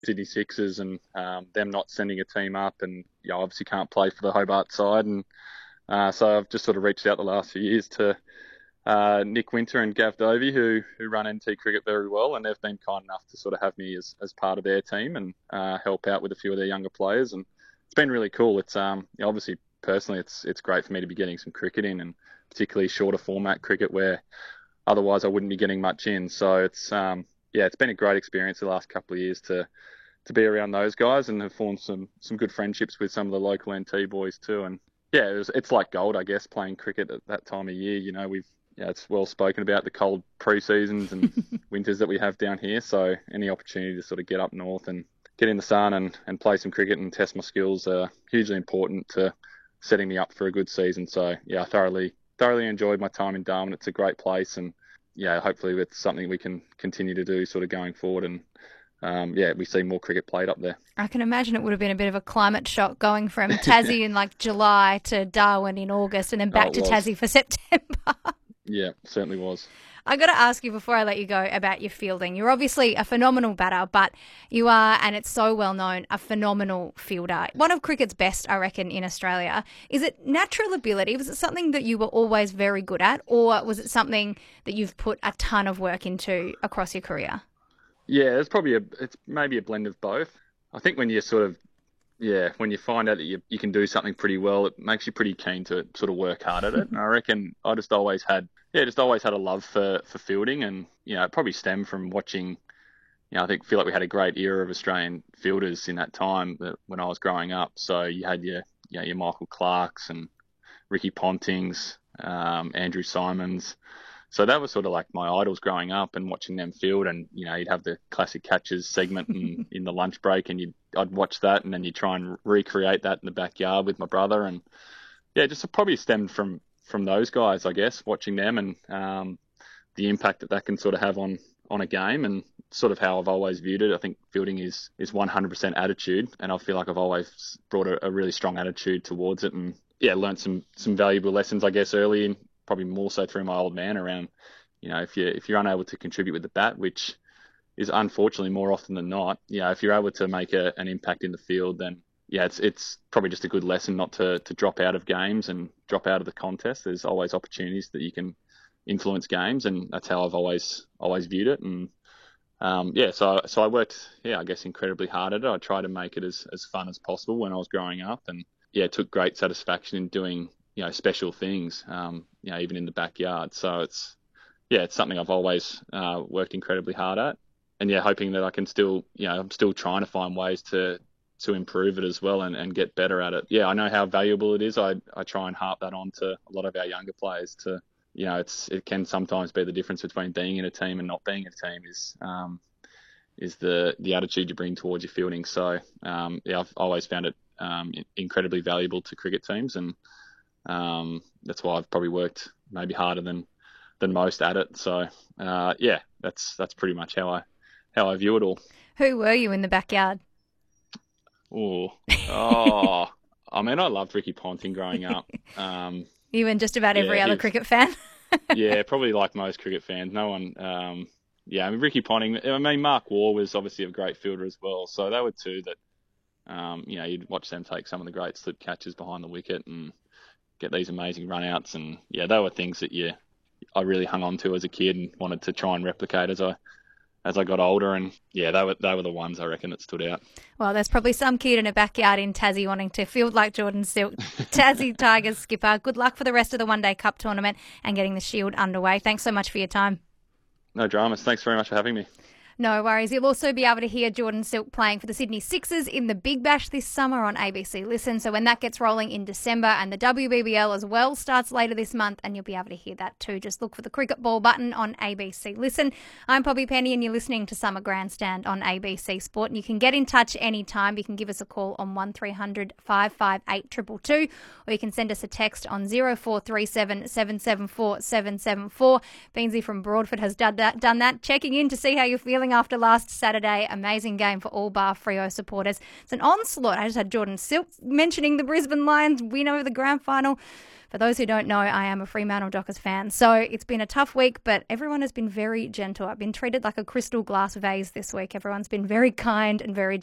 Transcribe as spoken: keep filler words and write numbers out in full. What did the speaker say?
Sydney Sixers and um, them not sending a team up, and you know, obviously can't play for the Hobart side. And uh, so I've just sort of reached out the last few years to uh, Nick Winter and Gav Dovey, who who run N T Cricket very well, and they've been kind enough to sort of have me as, as part of their team and uh, help out with a few of their younger players. And it's been really cool. It's um you know, obviously personally it's it's great for me to be getting some cricket in, and particularly shorter format cricket where otherwise I wouldn't be getting much in. So it's um yeah, it's been a great experience the last couple of years to to be around those guys, and have formed some some good friendships with some of the local N T boys too. And yeah, it was, it's like gold, I guess, playing cricket at that time of year. You know, we've yeah, it's well spoken about the cold pre-seasons and winters that we have down here. So any opportunity to sort of get up north and get in the sun and, and play some cricket and test my skills are hugely important to setting me up for a good season. So yeah, I thoroughly thoroughly enjoyed my time in Darwin. It's a great place, and yeah, hopefully it's something we can continue to do sort of going forward. And um, yeah, we see more cricket played up there. I can imagine it would have been a bit of a climate shock going from Tassie in like July to Darwin in August, and then back Oh, it to was. Tassie for September. Yeah, certainly was. I got to ask you before I let you go about your fielding. You're obviously a phenomenal batter, but you are, and it's so well known, a phenomenal fielder. One of cricket's best, I reckon, in Australia. Is it natural ability? Was it something that you were always very good at, or was it something that you've put a ton of work into across your career? Yeah, it's probably a it's maybe a blend of both. I think when you sort of yeah, when you find out that you you can do something pretty well, it makes you pretty keen to sort of work hard at it. And I reckon I just always had yeah, just always had a love for, for fielding, and you know, it probably stemmed from watching. You know, I think feel like we had a great era of Australian fielders in that time that when I was growing up. So you had your you know, your Michael Clarks and Ricky Pontings, um, Andrew Simons. So that was sort of like my idols growing up, and watching them field. And you know, you'd have the classic catches segment in, in the lunch break, and you'd I'd watch that, and then you try and recreate that in the backyard with my brother. And yeah, just probably stemmed from from those guys, I guess, watching them, and um, the impact that that can sort of have on on a game, and sort of how I've always viewed it. I think fielding is is one hundred percent attitude, and I feel like I've always brought a, a really strong attitude towards it, and yeah, learned some some valuable lessons, I guess, early, and probably more so through my old man around, you know, if you if you're unable to contribute with the bat, which is unfortunately more often than not, you know, if you're able to make a, an impact in the field, then yeah, it's it's probably just a good lesson not to to drop out of games and drop out of the contest. There's always opportunities that you can influence games, and that's how I've always always viewed it. And um, yeah, so so I worked, yeah, I guess incredibly hard at it. I tried to make it as as fun as possible when I was growing up, and yeah, took great satisfaction in doing, you know, special things, um, you know, even in the backyard. So it's, yeah, it's something I've always uh, worked incredibly hard at, and yeah, hoping that I can still, you know, I'm still trying to find ways to to improve it as well, and, and get better at it. Yeah, I know how valuable it is. I I try and harp that on to a lot of our younger players. To, you know, it's it can sometimes be the difference between being in a team and not being in a team is um is the the attitude you bring towards your fielding. So um yeah, I've always found it um incredibly valuable to cricket teams, and Um, that's why I've probably worked maybe harder than, than most at it. So uh, yeah, that's that's pretty much how I how I view it all. Who were you in the backyard? Ooh. Oh, I mean, I loved Ricky Ponting growing up. Um, You and just about every yeah, other he's- cricket fan. yeah, probably like most cricket fans. No one. Um, yeah, I mean, Ricky Ponting. I mean, Mark Waugh was obviously a great fielder as well. So they were two that, um, you know, you'd watch them take some of the great slip catches behind the wicket and get these amazing run-outs. And yeah, they were things that you, I really hung on to as a kid and wanted to try and replicate as I, as I got older. And yeah, they were they were the ones I reckon that stood out. Well, there's probably some kid in a backyard in Tassie wanting to field like Jordan Silk. Tassie Tigers skipper, good luck for the rest of the One Day Cup tournament and getting the Shield underway. Thanks so much for your time. No dramas. Thanks very much for having me. No worries. You'll also be able to hear Jordan Silk playing for the Sydney Sixers in the Big Bash this summer on A B C Listen. So when that gets rolling in December, and the W B B L as well starts later this month, and you'll be able to hear that too. Just look for the cricket ball button on A B C Listen. I'm Poppy Penny, and you're listening to Summer Grandstand on A B C Sport. And you can get in touch anytime. You can give us a call on one three hundred five five eight two two two, or you can send us a text on zero four three seven seven seven four seven seven four. Beansy from Broadford has done that, done that, checking in to see how you're feeling feeling after last Saturday? Amazing game for all bar Freo supporters. It's an onslaught. I just had Jordan Silk mentioning the Brisbane Lions win over the grand final. For those who don't know, I am a Fremantle Dockers fan. So it's been a tough week, but everyone has been very gentle. I've been treated like a crystal glass vase this week. Everyone's been very kind and very